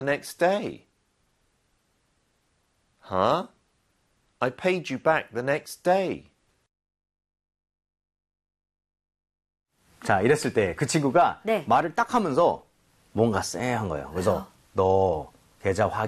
the next day. Huh? I paid you back the next day. 자, 이랬을 때 그 친구가 네. 말을 딱 하면서 뭔가 쎄한 거예요. 그래서 너 계좌 확인